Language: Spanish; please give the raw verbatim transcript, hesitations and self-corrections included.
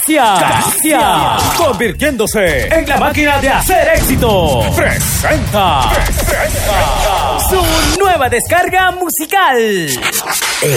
Casia, Casia, convirtiéndose en la máquina de hacer éxito. Presenta, presenta su nueva descarga musical.